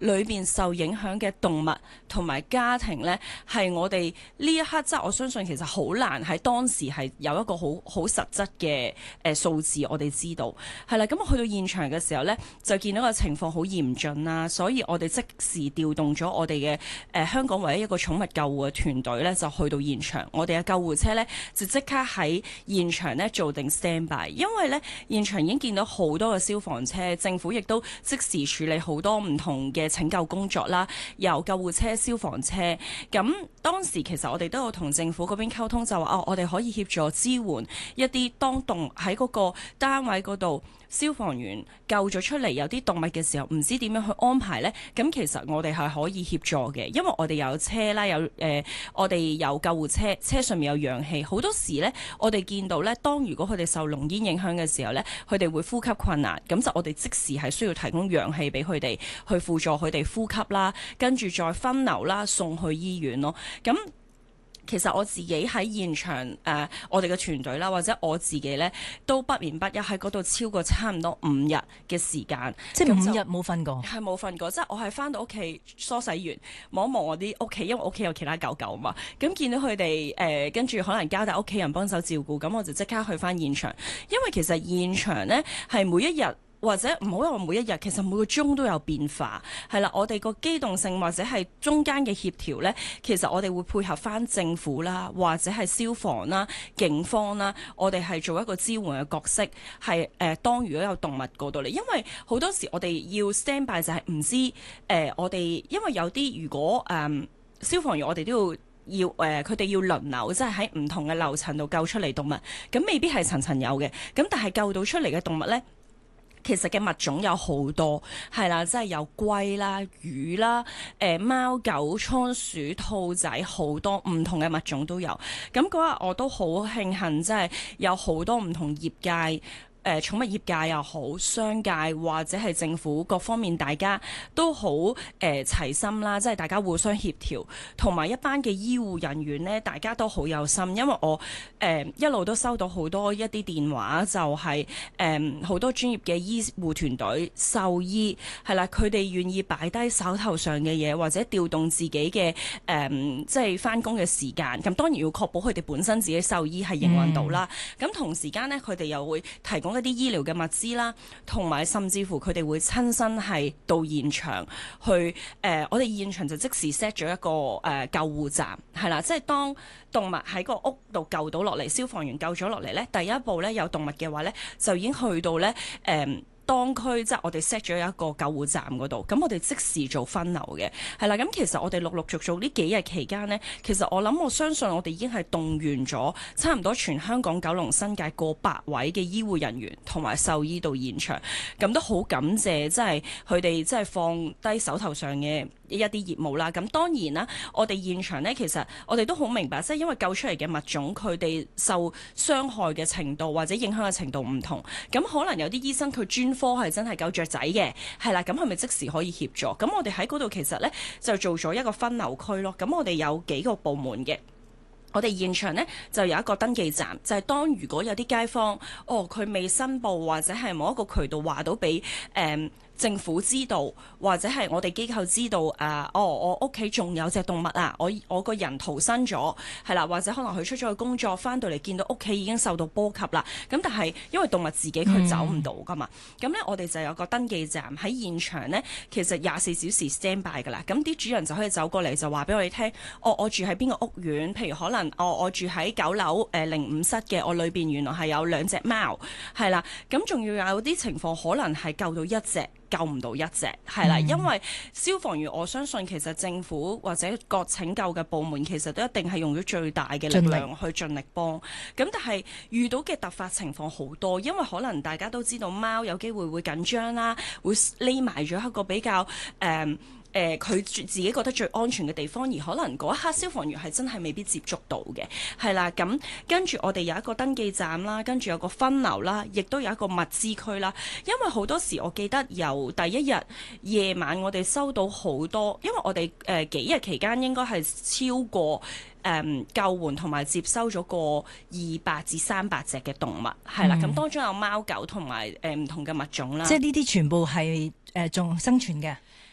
裏邊受影響嘅動物同埋家庭呢，係我哋呢一刻即係我相信其實好難喺當時係有一個好實質嘅數字，我哋知道係啦。咁我去到現場嘅時候呢，就見到個情況好嚴峻啦，所以我哋即時調動咗我哋嘅香港唯一一個寵物救護嘅團隊呢，就去到現場。我哋嘅救護車呢，就即刻喺現場呢做定 standby，因為呢現場已經見到好多嘅消防車，政府亦都即時處理好多唔同嘅拯救工作啦，由救護車、消防車。咁當時其實我哋都有同政府嗰邊溝通，就話我哋可以協助支援一啲當動喺嗰個單位嗰度消防員救咗出嚟有啲動物嘅時候，唔知點樣去安排呢？咁其實我哋係可以協助嘅，因為我哋有車啦，我哋有救護車，車上面有氧氣。好多時呢，我哋見到呢，當如果佢哋受濃煙影響嘅時候呢，佢哋會呼吸困難，咁就我哋即時係需要提供氧氣俾佢哋，去輔助佢哋呼吸啦，跟住再分流啦，送去醫院咯。咁其實我自己喺現場我哋嘅團隊啦，或者我自己呢，都不眠不休喺嗰度超過差唔多5日嘅時間， 即係5日冇瞓過， 係冇瞓過。即係我係翻到屋企梳洗完，望一望我啲屋企，因為屋企有其他狗狗嘛，咁見到佢哋跟住可能交代屋企人幫手照顧，咁我就即刻去翻現場，因為其實現場呢，係每一日。或者唔好話每一日，其實每個鐘都有變化，係啦。我哋個機動性或者係中間嘅協調呢，其實我哋會配合翻政府啦，或者係消防啦、警方啦，我哋係做一個支援嘅角色，係當如果有動物過到嚟，因為好多時我哋要 stand by 就係唔知我哋因為有啲如果消防員我哋都要佢哋要輪流，即係喺唔同嘅樓層度救出嚟動物，咁未必係層層有嘅，咁但係救到出嚟嘅動物呢，其實嘅物種有好多，係啦，即係有龜啦、魚啦、貓狗、倉鼠、兔仔，好多唔同嘅物種都有。咁嗰日我都好慶幸，即係有好多唔同業界。寵物業界又好，商界或者係政府各方面，大家都好齊心啦，即係大家互相協調，同埋一班嘅醫護人員呢，大家都好有心。因為我一路都收到好多一啲電話，就係好多專業嘅醫護團隊、獸醫係啦，佢哋願意擺低手頭上嘅嘢，或者調動自己嘅即係返工嘅時間。咁當然要確保佢哋本身自己獸醫係營運到啦。咁同時間呢，佢哋又會提供一啲醫療嘅物資啦，同埋甚至乎佢哋會親身係到現場去我哋現場就即時 set 咗一個救護站，係啦，即係當動物喺個屋度救到落嚟，消防員救咗落嚟呢，第一步呢，有動物嘅話呢，就已經去到呢。當區即係我哋 set 咗一個救護站嗰度，咁我哋即時做分流嘅，係啦。咁其實我哋陸陸續續呢幾日期間呢，其實我相信我哋已經係動員咗差唔多全香港九龍新界過百位嘅醫護人員同埋獸醫到現場，咁都好感謝，即係佢哋即係放低手頭上嘅一啲業務啦。咁當然啦，我哋現場呢，其實我哋都好明白，即係因為救出嚟嘅物種，佢哋受傷害嘅程度或者影響嘅程度唔同，咁可能有啲醫生佢專科係真係救雀仔嘅，係啦，咁係咪即時可以協助？咁我哋喺嗰度其實呢，就做咗一個分流區咯。咁我哋有幾個部門嘅，我哋現場呢，就有一個登記站，就係當如果有啲街坊佢未申報或者係冇一個渠道話到俾政府知道，或者係我哋機構知道我屋企仲有隻動物啊，我個人逃生咗，係啦，或者可能佢出咗去工作，翻到嚟見到屋企已經受到波及啦。咁但係因為動物自己佢走唔到噶嘛，咁呢，我哋就有個登記站喺現場呢，其實24小時 stand by 噶啦。咁啲主人就可以走過嚟就話俾我哋聽，我住喺邊個屋苑，譬如可能我住喺9樓05室嘅，我裏邊原來係有2隻貓，係啦，咁仲要有啲情況可能係救到1隻。救唔到1隻，係啦，因為消防員我相信其實政府或者各拯救嘅部門其實都一定係用咗最大嘅力量去盡力幫。咁但係遇到嘅突發情況好多，因為可能大家都知道貓有機會會緊張啦，會匿埋咗一個比較佢自己覺得最安全嘅地方，而可能嗰一刻消防員係真係未必接觸到嘅，係啦。咁跟住我哋有一個登記站啦，跟住有個分流啦，亦都有一個物資區啦。因為好多時我記得由第一日夜晚我哋收到好多，因為我哋幾日期間應該係超過救援同埋接收咗過200至300隻嘅動物，係啦。咁當中有貓狗同埋唔同嘅物種啦。 即係呢啲全部係仲生存嘅。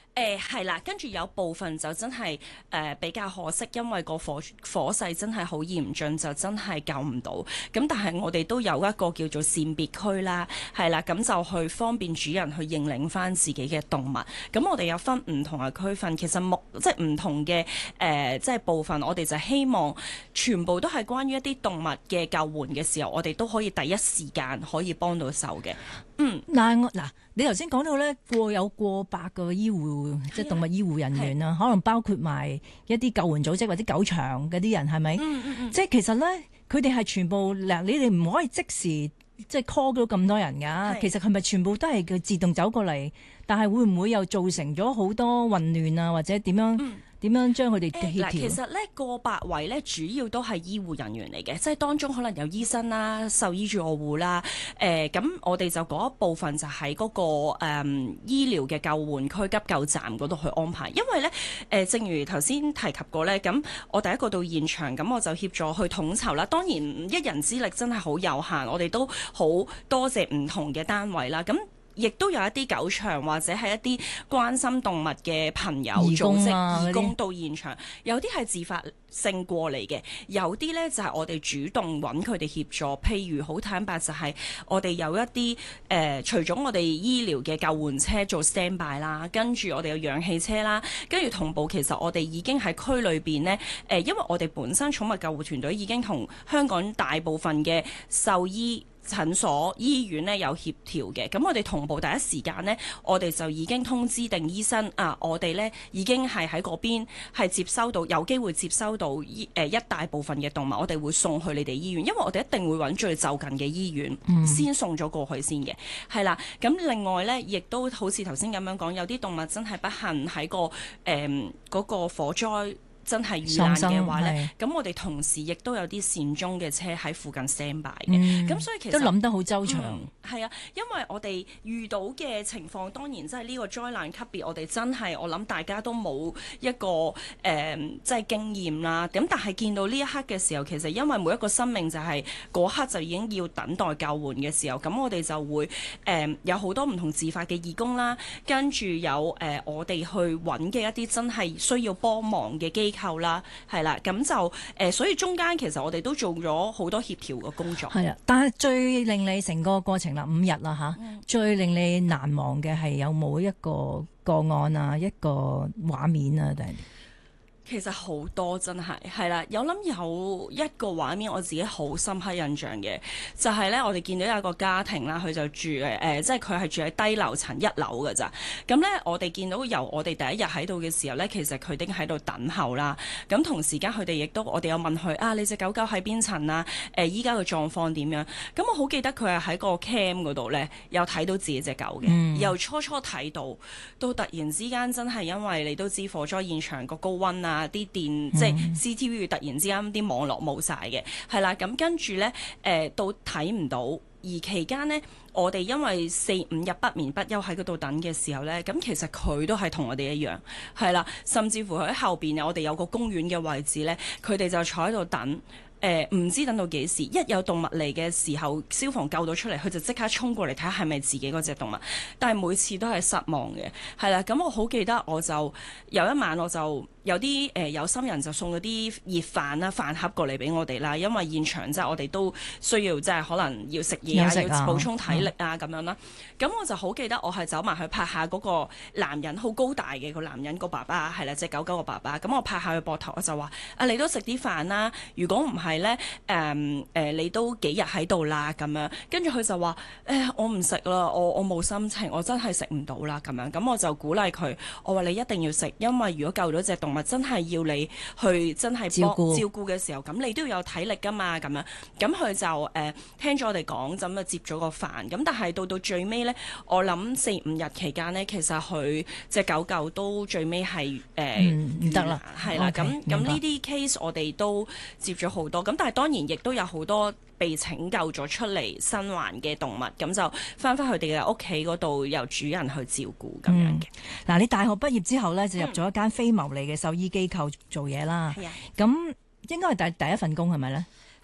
係啦，跟住有部分就真係比較可惜，因為個火勢真係好嚴峻，就真係救唔到。咁但係我哋都有一個叫做善別區啦，係啦，咁就去方便主人去認領翻自己嘅動物。咁我哋有分唔同嘅區分，其實即係唔同嘅即係部分，我哋就希望全部都係關於一啲動物嘅救援嘅時候，我哋都可以第一時間可以幫到手嘅。 嗱，你頭先講到咧有過百個醫護，即係動物醫護人員啦，可能包括埋一啲救援組織或者狗場嗰啲人，係咪？即係其實咧，佢哋係全部嗱，你哋唔可以即時即係 call 到咁多人㗎。其實係咪全部都係佢自動走過嚟？但係會唔會又造成咗好多混亂啊？或者點樣？點樣將佢哋協調？ 其實咧過百位咧主要都係醫護人員嚟嘅，即係當中可能有醫生啦、獸醫助護啦。咁我哋就嗰一部分就喺嗰個醫療嘅救援區、急救站嗰度去安排。因為咧正如頭先提及過咧，咁我第一個到現場，咁我就協助去統籌啦。當然一人之力真係好有限，我哋都好多謝唔同嘅單位啦。咁亦都有一啲狗場或者係一啲關心動物嘅朋友組織義工到現場，有啲係自發性過嚟嘅，有啲呢就係我哋主動揾佢哋協助。譬如好坦白就係我哋有一啲除咗我哋醫療嘅救援車做 standby 啦，跟住我哋有氧氣車啦，跟住同步其實我哋已經喺區裏邊呢，因為我哋本身寵物救護團隊已經同香港大部分嘅獸醫診所、醫院呢有協調嘅，咁我哋同步第一時間呢，我哋就已經通知定醫生啊，我哋呢已經係喺嗰邊係接收到有機會接收到一大部分嘅動物，我哋會送去你哋醫院，因為我哋一定會揾最就近嘅醫院先送咗過去先嘅，係啦。咁另外呢，亦都好似頭先咁樣講，有啲動物真係不幸喺嗰個火災真係遇難嘅話呢，咁我哋同時亦都有啲善終嘅車喺附近 standby 嘅，咁所以其實都諗得好周詳。 係啊，因為我哋遇到嘅情況，當然即係呢個災難級別，我哋真係我諗大家都冇一個即係經驗啦。咁但係見到呢一刻嘅時候，其實因為每一個生命就係嗰刻就已經要等待救援嘅時候，咁我哋就會有好多唔同自發嘅義工啦，跟住有我哋去揾嘅一啲真係需要幫忙嘅機構啦，係啦，咁就所以中間其實我哋都做咗好多協調嘅工作。 係啊，但係最令你成個過程啦，5日啦嚇，最令你難忘嘅係有冇一個個案啊，一個畫面啊，定係？ 其實好多真係啦，有一個畫面我自己好深刻印象嘅，就係呢，我哋見到有一個家庭啦，佢就住即係佢係住喺低樓層1樓㗎咋。咁呢，我哋見到由我哋第一日喺度嘅時候呢，其實佢已經喺度等候啦。咁同時間佢哋亦都我哋有問佢啊，你隻狗狗喺邊層啊？依家嘅狀況點樣？咁我好記得佢係喺個 cam 嗰度呢，有睇到自己隻狗嘅。由初睇到突然之間真係因為你都知火災現場個高溫啊。啲電即係 CCTV 突然之間啲網絡冇晒嘅，係啦，咁跟住呢，到睇唔到，而期間呢，我哋因為4、5日不眠不休喺嗰度等嘅時候呢，咁其實佢都係同我哋一樣，係啦，甚至乎喺後邊我哋有個公園嘅位置呢，佢哋就坐喺度等。唔知等到幾時，一有動物嚟嘅時候，消防救到出嚟，佢就即刻衝過嚟睇下係咪自己嗰隻動物。但係每次都係失望嘅，係啦。咁我好記得，我就有一晚我就有啲有心人就送咗啲熱飯啦、飯盒過嚟俾我哋啦，因為現場即係我哋都需要即係可能要食嘢啊，要補充體力啊咁樣啦。咁我就好記得，我係走埋去拍下嗰個男人，好高大嘅個男人個爸爸，係啦，隻狗狗個爸爸。咁我拍下佢膊頭，我就話：啊，你都食啲飯啦，如果唔係咧，你都幾日喺度啦咁樣。跟住佢就話：我唔食啦，我冇心情，我真係食唔到啦咁樣。咁我就鼓勵佢，我話你一定要食，因為如果救到隻動物，真係要你去真係照顧嘅時候，咁你都要有體力噶嘛咁樣。咁佢就聽咗我哋講，咁就接咗個飯。咁但係到最尾呢，我諗4、5日期間呢，其實佢隻狗狗都最尾係唔得啦， 係啦。咁呢啲 case 我哋都接咗好多。咁但係當然亦都有好多被拯救咗出嚟生還嘅動物，咁就翻佢哋嘅屋企嗰度，由主人去照顧咁樣嘅。 嗱，你大學畢業之後呢，就入咗一間非牟利嘅獸醫機構做嘢啦。係啊，咁應該係第一份工係咪呢？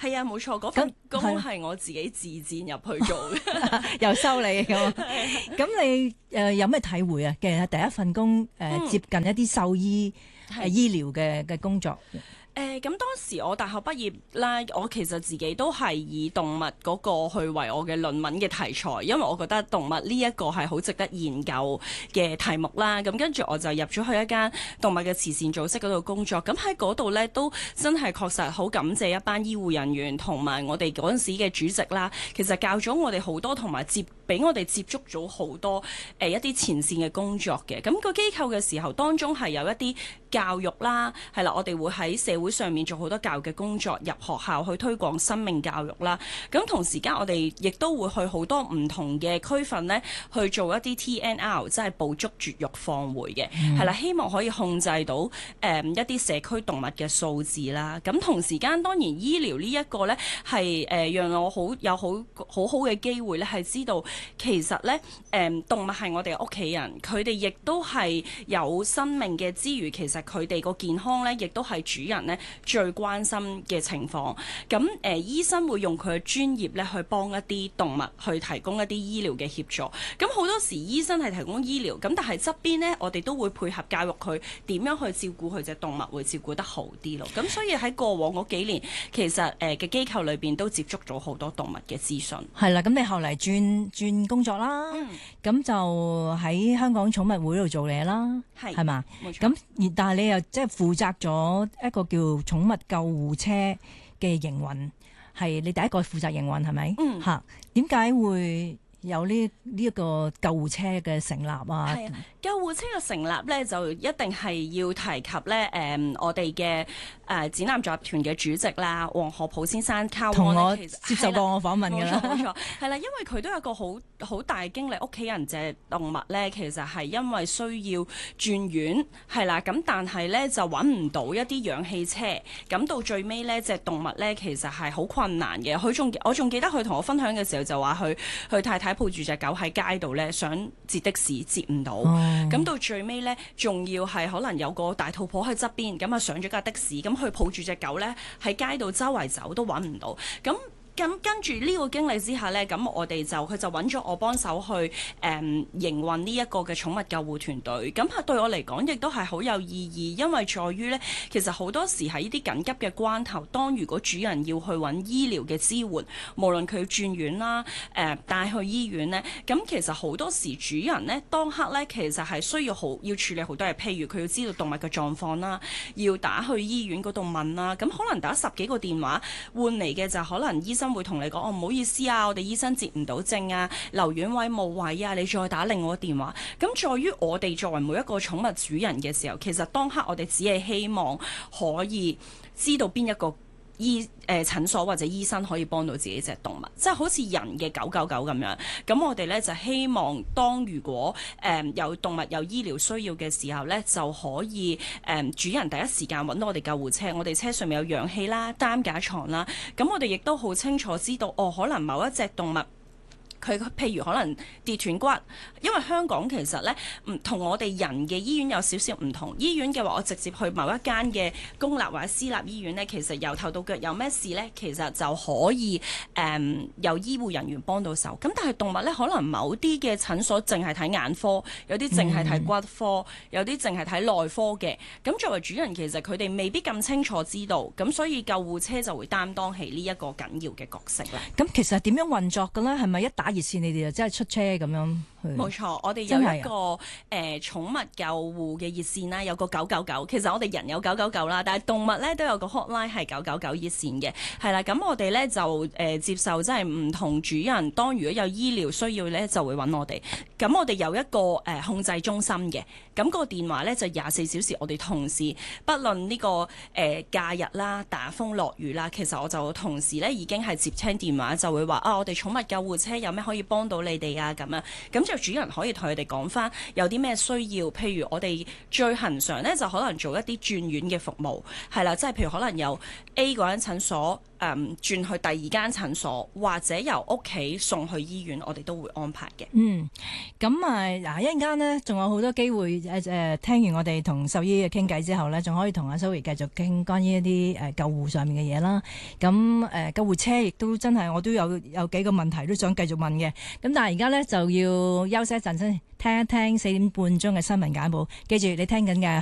係啊，冇錯，嗰份工係我自己自薦入去做嘅， 又收你咁。咁你有咩體會啊？其實第一份工接近一啲獸醫醫療嘅工作。 咁當時我大學畢業啦，我其實自己都係以動物嗰個去為我嘅論文嘅題材，因為我覺得動物呢一個係好值得研究嘅題目啦。咁跟住我就入咗去一間動物嘅慈善組織嗰度工作。咁喺嗰度呢，都真係確實好感謝一班醫護人員同埋我哋嗰陣時嘅主席啦。其實教咗我哋好多，同埋俾我哋接觸咗好多一啲前線嘅工作嘅。咁個機構嘅時候當中係有一啲教育啦，係啦，我哋會喺社會上面做好多教育嘅工作，入學校去推廣生命教育啦。咁同時間我哋亦都會去好多唔同嘅區份呢，去做一啲 TNR， 即係捕捉、絕育、放回嘅，係啦，希望可以控制到一啲社區動物嘅數字啦。咁同時間當然醫療呢一個呢，係讓我有好好嘅機會呢，係知道其實呢，動物係我哋嘅屋企人，佢哋亦都係有生命嘅之餘，其實佢哋個健康咧，亦都係主人咧最關心嘅情況。咁醫生會用佢嘅專業咧去幫一啲動物去提供一啲醫療嘅協助。咁好多時醫生係提供醫療，咁但係側邊呢，我哋都會配合教育佢點樣去照顧佢隻動物，會照顧得好啲咯。咁所以喺過往嗰幾年，其實嘅機構裏邊都接觸咗好多動物嘅資訊。 係啦，咁你後嚟轉工作啦，咁就喺香港寵物會度做嘢啦，係嘛？冇錯。咁但係你又即係負責咗一個叫寵物救護車嘅營運，係你第一個負責營運係咪？嚇，點解會有呢一個救護車嘅成立啊？ 係啊，救護車嘅成立咧，就一定係要提及咧，我哋嘅展覽集團嘅主席啦，黃河普先生同我接受過我訪問㗎啦， 冇錯，係啦，因為佢都有個好大經歷，屋企人隻動物咧，其實係因為需要轉院，係啦，咁但係咧就揾唔到一啲氧氣車，咁到最尾咧隻動物咧其實係好困難嘅。我仲記得佢同我分享嘅時候就話佢太太抱住隻狗喺街度咧，想截的士截唔到，咁到最尾咧仲要係可能有個大肚婆喺側邊，咁啊上咗架的士，咁佢抱住隻狗咧喺街度周圍走都揾唔到，咁跟住呢個經歷之下呢，咁佢就揾咗我幫手去營運呢一個嘅寵物救護團隊。咁對我嚟講亦都係好有意義，因為在於呢，其實好多時喺呢啲緊急嘅關頭，當如果主人要去揾醫療嘅支援，無論佢轉院啦，帶去醫院呢，咁其實好多時主人呢，當刻呢，其實係需要要處理好多嘢，譬如佢要知道動物嘅狀況啦，要打去醫院嗰度問啦，咁可能打10幾個電話換嚟嘅就可能醫生會同你講，唔好意思啊，我哋醫生接唔到症啊，留院位冇位啊，你再打另外一個電話。咁在於我哋作為每一個寵物主人嘅時候，其實當刻我哋只係希望可以知道邊一個診所或者醫生可以幫到自己隻動物，即係好似人嘅999咁樣。咁我哋呢就希望當如果有動物有醫療需要嘅時候呢，就可以主人第一時間揾到我哋救護車，我哋車上面有氧氣啦、擔架床啦。咁我哋亦都好清楚知道，可能某一隻動物，佢譬如可能跌斷骨，因為香港其實咧同我哋人嘅醫院有少少唔同。醫院嘅話，我直接去某一間嘅公立或者私立醫院咧，其實由頭到腳有咩事咧，其實就可以由醫護人員幫到手。咁但係動物咧，可能某啲嘅診所淨係睇眼科，有啲淨係睇骨科，有啲淨係睇內科嘅。咁作為主人，其實佢哋未必咁清楚知道，咁所以救護車就會擔當起呢一個緊要嘅角色啦。 咁其實點樣運作嘅咧？係咪一打熱線你哋就真係出車咁樣去？ 冇錯，我哋有一個寵物救護嘅熱線啦，有個999。其實我哋人有999啦，但係動物咧都有個 hotline 係999熱線嘅，係啦。咁我哋咧就接受即係唔同主人，當如果有醫療需要咧，就會揾我哋。咁我哋有一個控制中心嘅，咁個電話咧就24小時，我哋同事不論呢個假日啦、打風落雨啦，其實我就同時咧已經係接聽電話，就會話我哋寵物救護車有咩可以幫到你哋啊咁樣。咁就主人可以同佢哋講翻有啲咩需要，譬如我哋最恆常咧就可能做一啲轉院嘅服務，係啦，即係譬如可能由 A 嗰間診所轉去第二間診所，或者由屋企送去醫院，我哋都會安排嘅。 咁嗱一陣間呢，仲有好多機會聽完我哋同獸醫嘅傾偈之後呢，仲可以同阿 Zoe 繼續傾關於一啲救護上面嘅嘢啦。咁救護車亦都真係我都有幾個問題都想繼續問嘅。咁但係而家呢，就要休息一陣先，聽一聽4點半鐘嘅新聞簡報。記住你聽緊嘅